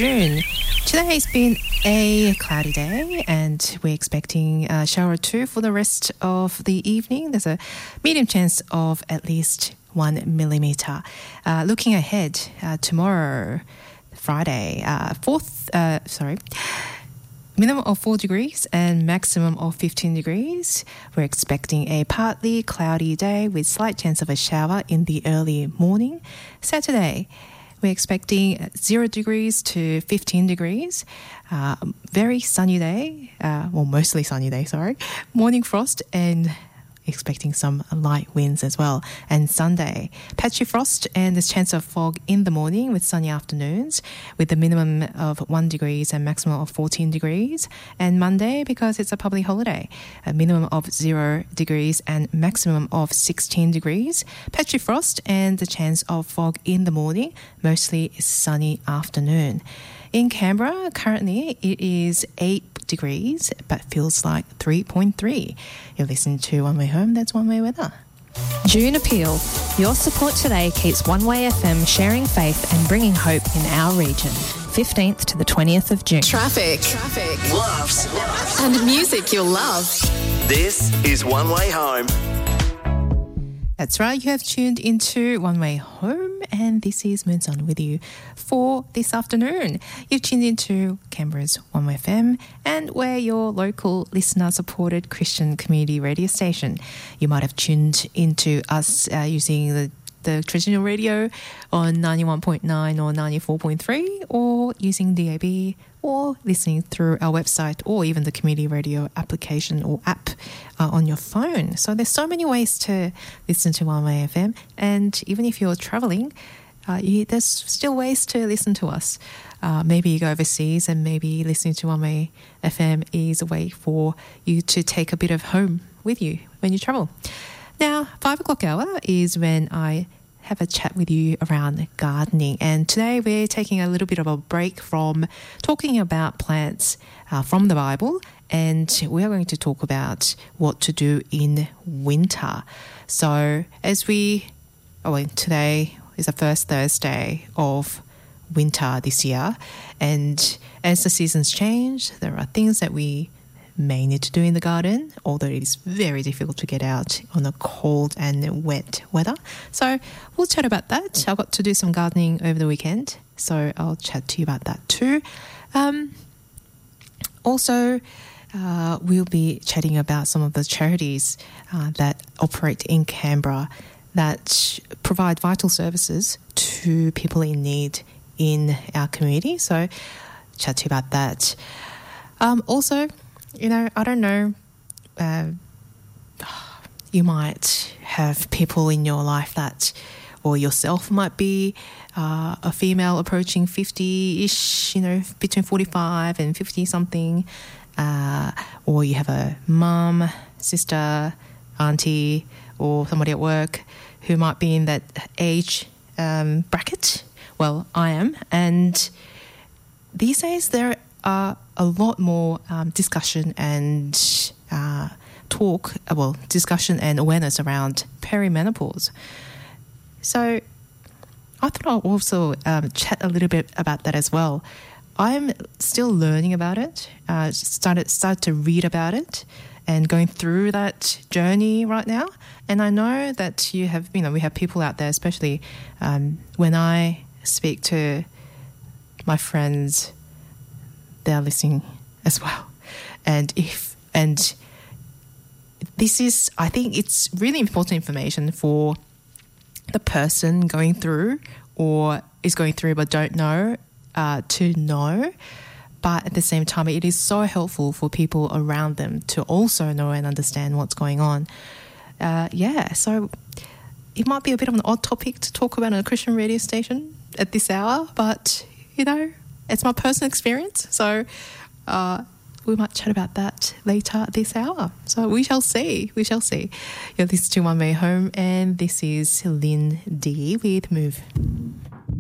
June. Today has been a cloudy day and we're expecting a shower or two for the rest of the evening. There's a medium chance of at least 1 millimeter. Looking ahead, tomorrow, Friday, minimum of 4 degrees and maximum of 15 degrees. We're expecting a partly cloudy day with slight chance of a shower in the early morning. Saturday, we're expecting 0 degrees to 15 degrees. Very sunny day, mostly sunny day, morning frost and expecting some light winds as well. And Sunday, patchy frost and there's chance of fog in the morning with sunny afternoons with a minimum of 1 degrees and maximum of 14 degrees. And Monday, because it's a public holiday, a minimum of 0 degrees and maximum of 16 degrees. Patchy frost and the chance of fog in the morning, mostly sunny afternoon. In Canberra, currently it is 8 degrees, but feels like 3.3. You're listening to One Way Home, that's One Way Weather. June Appeal. Your support today keeps One Way FM sharing faith and bringing hope in our region. 15th to the 20th of June. Traffic. Loves. And music you'll love. This is One Way Home. That's right, you have tuned into One Way Home and this is Moonson with you for this afternoon. You've tuned into Canberra's One Way FM and we're your local listener-supported Christian community radio station. You might have tuned into us using the traditional radio on 91.9 or 94.3 or using DAB or listening through our website or even the community radio application or app on your phone. So there's so many ways to listen to One Way FM, and even if you're travelling, there's still ways to listen to us. Maybe you go overseas and maybe listening to One Way FM is a way for you to take a bit of home with you when you travel. Now, 5 o'clock hour is when I have a chat with you around gardening. And today we're taking a little bit of a break from talking about plants from the Bible, and we are going to talk about what to do in winter. So today is the first Thursday of winter this year, and as the seasons change, there are things that we may need to do in the garden, although it is very difficult to get out on a cold and wet weather. So we'll chat about that. I got to do some gardening over the weekend, so I'll chat to you about that too. Also, we'll be chatting about some of the charities that operate in Canberra that provide vital services to people in need in our community. So chat to you about that. Also, I don't know, you might have people in your life that, or yourself might be a female approaching 50-ish, between 45 and 50-something, or you have a mum, sister, auntie, or somebody at work who might be in that age bracket. Well, I am, and these days there are a lot more discussion and discussion and awareness around perimenopause. So I thought I'll also chat a little bit about that as well. I'm still learning about it. Started to read about it and going through that journey right now. And I know that we have people out there, especially when I speak to my friends, they're listening as well. And this is, I think it's really important information for the person going through or is going through but don't know to know. But at the same time, it is so helpful for people around them to also know and understand what's going on. So it might be a bit of an odd topic to talk about on a Christian radio station at this hour, but, it's my personal experience. So we might chat about that later this hour. So we shall see. You're listening to One Way Home, and this is Lynn D with Move.